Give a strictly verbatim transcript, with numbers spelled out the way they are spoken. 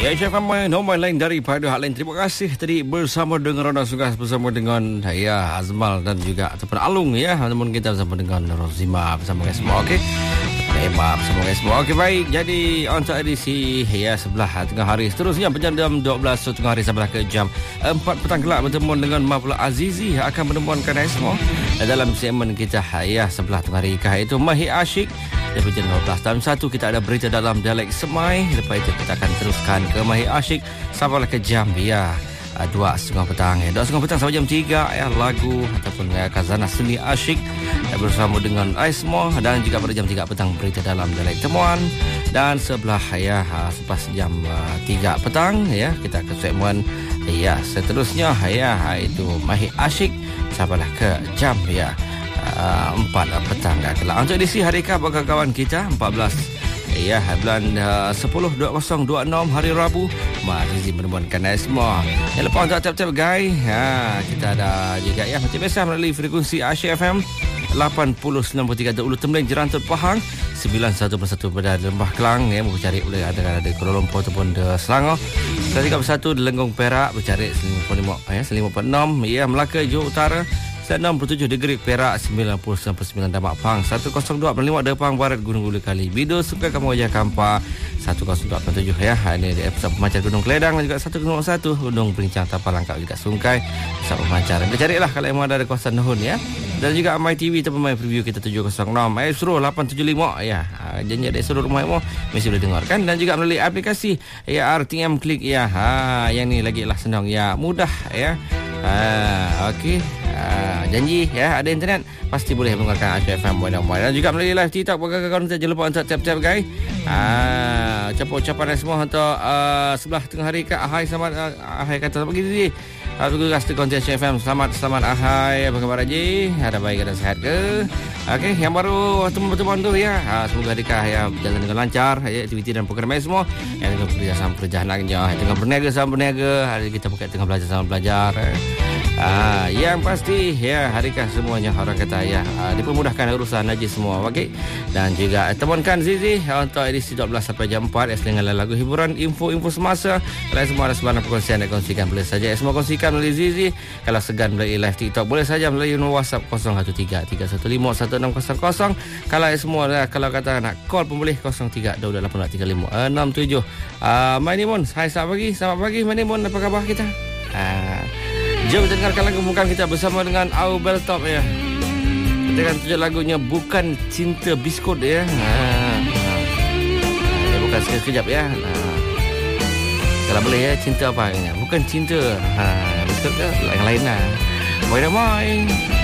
Ya, Chef Aman, nombor lain daripada hal lain. Terima kasih tadi bersama dengan Rona Sugas, bersama dengan ya Azmal dan juga ataupun Alung ya. Namun kita bersama dengan Rozima bersama guys semua. Okey. Emma bersama guys semua. Okey, baik. Jadi untuk edisi ya sebelah tengah hari seterusnya jam dua belas tengah hari sampai ke jam empat petang kelak bertemu dengan Mafla Azizi akan menemukan guys semua dalam segmen kita ya sebelah tengah hari iaitu Mahir Asyik. Daripada jam dua belas dalam satu kita ada berita dalam dialek Semai. Lepas itu kita akan teruskan ke Mahir Asyik sampailah ke jam ya dua setengah petang ya. Dua setengah petang sampai jam tiga ya lagu ataupun ya, Kazana Seni Asyik ya, bersama dengan Aismo. Dan juga pada jam tiga petang berita dalam dialek Temuan. Dan sebelah ya selepas jam uh, tiga petang ya kita ke segmen ya seterusnya ya itu Mahir Asyik sampailah ke jam ya Uh, empat petang dah kelak. Untuk edisi hari kah bagi kawan kita empat belas ya bulan uh, sepuluh dua ribu dua puluh enam hari Rabu. Mari menemukan semua. Yang lepas untuk tap-tap guys. Ha, kita ada juga ya macam biasa melalui frekuensi Asyik F M lapan puluh sembilan tiga Ulu Tembeling Jerantut Pahang, sembilan satu satu pada Lembah Kelang ya, bercari boleh ada ada Kuala Lumpur ataupun di Selangor. tiga puluh satu di Lenggong Perak, bercari lima puluh lima ya lima puluh enam ya Melaka Johor Utara, enam puluh tujuh degree Perak, sembilan puluh sembilan Damak Pang, seratus dua puluh lima Depang Barat Gunung Ulu Kali, Bido Suka Kampung Wajah Kampa, seratus dua puluh tujuh ya. Ini di pusat pemancar Gunung Keledang dan juga seratus satu Gunung Perincang Tapal Langkap juga Sungkai pusat pemancar. Anda carilah kalau memang ada di kawasan Nuhun ya. Dan juga My T V ataupun My Preview kita tujuh kosong enam Astro lapan tujuh lima ya. Janji ada Astro rumah mu mesti boleh dengarkan. Dan juga melalui aplikasi ya R T M Klik ya. Ha, yang ni lagi lah senang ya, mudah ya. Ha, okey. Ha, janji ya ada internet pasti boleh mendengarkan Asyik F M mudah-mudahan. Dan juga melalui live TikTok bagi kawan-kawan jangan lupa untuk tap-tap guys. Ah, ucapan-ucapan semua untuk uh, sebelah tengah hari Kak Ahai, selamat uh, Ahai kata pagi ni. Aku tugas di konten Asyik F M. Selamat selamat Ahai, apa khabar Haji? Ada baik ada sihat ke? Okey, yang baru teman-teman tu ya. Ha, semoga adikah ya berjalan dengan lancar ya, aktiviti dan program semua. Yang dengan kerjasama perjalanannya, tengah berniaga sama berniaga, hari kita bukan tengah belajar sama belajar. Ah, yang pasti ya harikah semuanya orang kata ya ah, dipermudahkan urusan haji semua. Okey. Dan juga temukan Zizi untuk edisi dua belas sampai jam empat dengan lagu hiburan, info-info semasa. Kalau semua ada sebarang perkongsian nak kongsikan boleh saja semua kongsikan melalui Zizi. Kalau segan melalui live TikTok boleh saja melalui WhatsApp kosong satu tiga tiga satu lima satu enam kosong kosong. Kalau semua kalau kata nak call pun boleh kosong tiga dua dua lapan tiga lima enam tujuh. Ah, Manimun, hai selamat pagi. Selamat pagi Manimun, apa khabar kita? Ah, jom kita dengarkan lagu bukan kita bersama dengan Aubel Top ya. Dengan tujuh lagunya Bukan Cinta Biskut ya. Ha, ha. Ya bukan sekejap ya. Ha. Kalau boleh ya cinta apa ya? Bukan cinta. Ha, biskut ke? Yang lain lah. Bye-bye.